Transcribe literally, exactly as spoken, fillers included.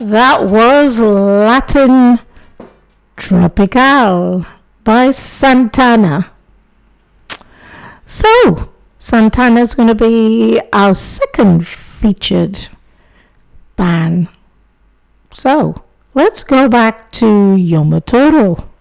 That was Latin Tropical by Santana. So, Santana's going to be our second featured band. So, let's go back to Yomotoro.